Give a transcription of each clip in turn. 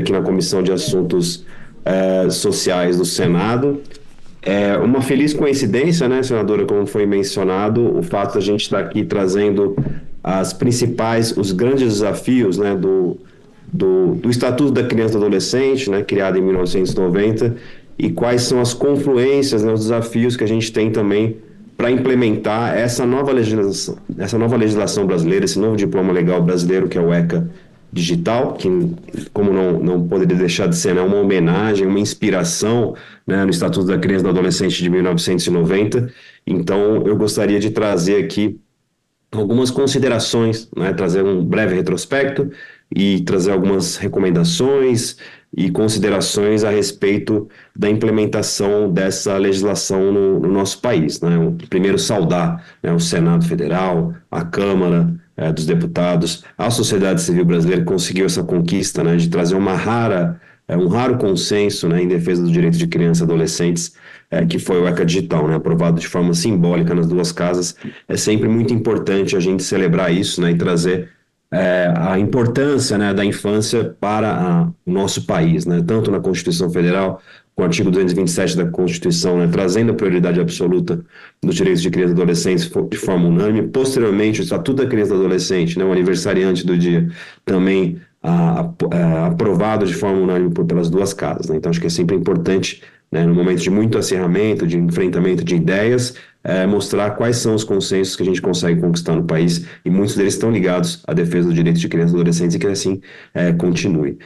aqui na Comissão de Assuntos Sociais do Senado. É uma feliz coincidência, né, senadora, como foi mencionado, o fato de a gente estar aqui trazendo os grandes desafios, né, do Estatuto da Criança e do Adolescente, né, criado em 1990, e quais são as confluências, né, os desafios que a gente tem também para implementar essa nova legislação brasileira, esse novo diploma legal brasileiro, que é o ECA digital, que, como não poderia deixar de ser, né, uma homenagem, uma inspiração, né, no Estatuto da Criança e do Adolescente de 1990. Então, eu gostaria de trazer aqui algumas considerações, né, trazer um breve retrospecto e trazer algumas recomendações e considerações a respeito da implementação dessa legislação no nosso país, né? Primeiro, saudar, né, o Senado Federal, a Câmara dos Deputados, a sociedade civil brasileira que conseguiu essa conquista, né, de trazer um raro consenso, né, em defesa do direito de crianças e adolescentes, que foi o ECA Digital, né, aprovado de forma simbólica nas duas casas. É sempre muito importante a gente celebrar isso, né, e trazer a importância, né, da infância para o nosso país, né, tanto na Constituição Federal, com o artigo 227 da Constituição, né, trazendo a prioridade absoluta dos direitos de crianças e adolescentes de forma unânime. Posteriormente, o Estatuto da Criança e do Adolescente, né, o aniversariante do dia, também aprovado de forma unânime pelas duas casas, né? Então, acho que é sempre importante, né, no momento de muito acirramento, de enfrentamento de ideias, mostrar quais são os consensos que a gente consegue conquistar no país, e muitos deles estão ligados à defesa dos direitos de crianças e adolescentes, e que assim continue.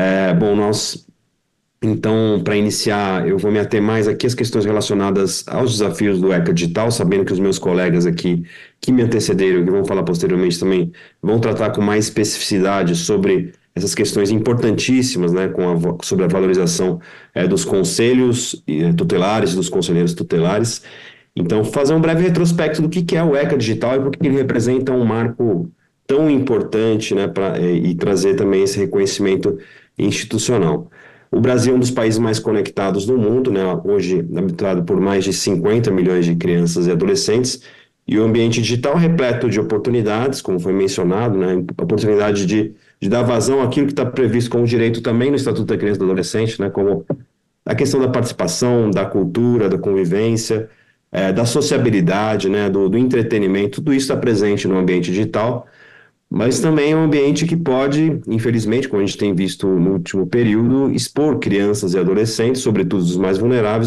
Então, para iniciar, eu vou me ater mais aqui às questões relacionadas aos desafios do ECA Digital, sabendo que os meus colegas aqui que me antecederam, que vão falar posteriormente também, vão tratar com mais especificidade sobre essas questões importantíssimas, né, sobre a valorização dos conselhos tutelares e dos conselheiros tutelares. Então, fazer um breve retrospecto do que é o ECA Digital e por que ele representa um marco tão importante, né, e trazer também esse reconhecimento institucional. O Brasil é um dos países mais conectados do mundo, né? Hoje habitado por mais de 50 milhões de crianças e adolescentes, e o ambiente digital é repleto de oportunidades, como foi mencionado, né? Oportunidade de dar vazão àquilo que está previsto como direito também no Estatuto da Criança e do Adolescente, né? Como a questão da participação, da cultura, da convivência, da sociabilidade, né? Do entretenimento, tudo isso está presente no ambiente digital. Mas também é um ambiente que pode, infelizmente, como a gente tem visto no último período, expor crianças e adolescentes, sobretudo os mais vulneráveis,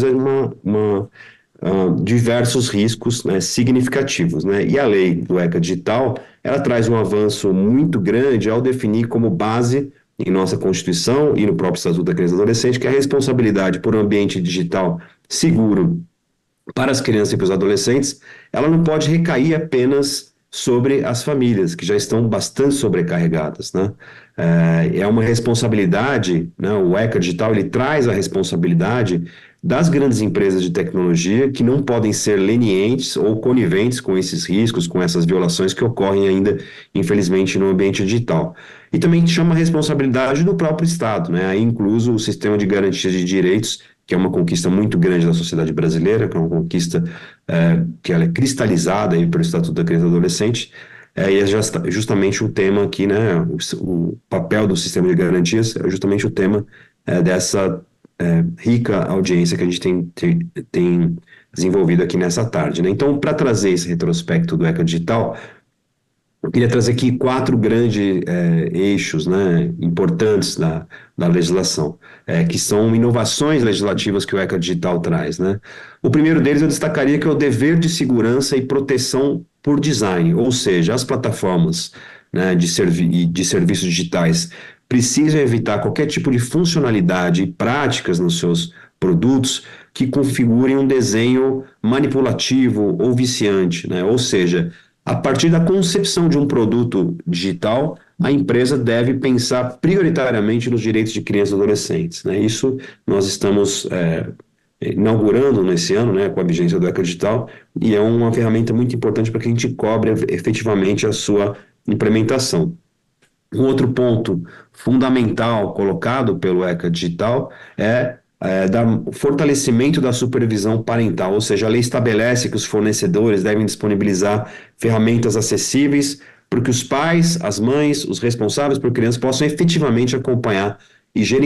a diversos riscos, né, significativos, né? E a lei do ECA Digital, ela traz um avanço muito grande ao definir como base em nossa Constituição e no próprio Estatuto da Criança e do Adolescente, que a responsabilidade por um ambiente digital seguro para as crianças e para os adolescentes, ela não pode recair apenas sobre as famílias, que já estão bastante sobrecarregadas, né? É uma responsabilidade, né? O ECA Digital, ele traz a responsabilidade das grandes empresas de tecnologia, que não podem ser lenientes ou coniventes com esses riscos, com essas violações que ocorrem ainda, infelizmente, no ambiente digital. E também chama a responsabilidade do próprio Estado, né? Aí incluso o sistema de garantia de direitos, que é uma conquista muito grande da sociedade brasileira, que é uma conquista que ela é cristalizada aí pelo Estatuto da Criança e do Adolescente, e é justamente o tema aqui, né, o papel do sistema de garantias é justamente o tema dessa rica audiência que a gente tem desenvolvido aqui nessa tarde, né? Então, para trazer esse retrospecto do ECA Digital, eu queria trazer aqui quatro grandes eixos, né, importantes da legislação, que são inovações legislativas que o ECA Digital traz, né? O primeiro deles eu destacaria que é o dever de segurança e proteção por design, ou seja, as plataformas, né, de serviços digitais precisam evitar qualquer tipo de funcionalidade e práticas nos seus produtos que configurem um desenho manipulativo ou viciante, né? Ou seja, a partir da concepção de um produto digital, a empresa deve pensar prioritariamente nos direitos de crianças e adolescentes, né? Isso nós estamos inaugurando nesse ano, né, com a vigência do ECA Digital, e é uma ferramenta muito importante para que a gente cobre efetivamente a sua implementação. Um outro ponto fundamental colocado pelo ECA Digital é o fortalecimento da supervisão parental, ou seja, a lei estabelece que os fornecedores devem disponibilizar ferramentas acessíveis para que os pais, as mães, os responsáveis por crianças possam efetivamente acompanhar e